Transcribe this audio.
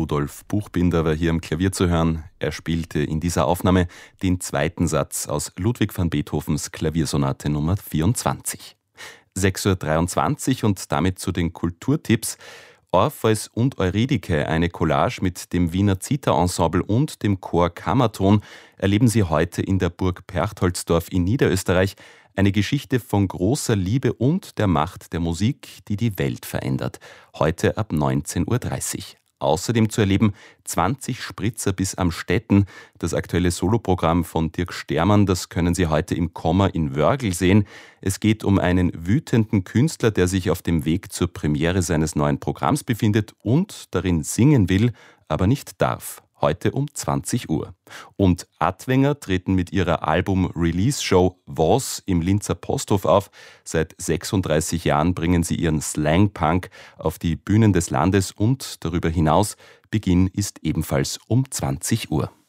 Rudolf Buchbinder war hier am Klavier zu hören. Er spielte in dieser Aufnahme den zweiten Satz aus Ludwig van Beethovens Klaviersonate Nummer 24. 6:23 Uhr und damit zu den Kulturtipps. Orpheus und Eurydike, eine Collage mit dem Wiener Zither-Ensemble und dem Chor Kammerton, erleben Sie heute in der Burg Perchtoldsdorf in Niederösterreich. Eine Geschichte von großer Liebe und der Macht der Musik, die die Welt verändert. Heute ab 19:30 Uhr. Außerdem zu erleben 20 Spritzer bis Amstetten. Das aktuelle Soloprogramm von Dirk Stermann, das können Sie heute im Kommer in Wörgl sehen. Es geht um einen wütenden Künstler, der sich auf dem Weg zur Premiere seines neuen Programms befindet und darin singen will, aber nicht darf. Heute um 20 Uhr. Und Adwenger treten mit ihrer Album-Release-Show Was im Linzer Posthof auf. Seit 36 Jahren bringen sie ihren Slang-Punk auf die Bühnen des Landes und darüber hinaus. Beginn ist ebenfalls um 20 Uhr.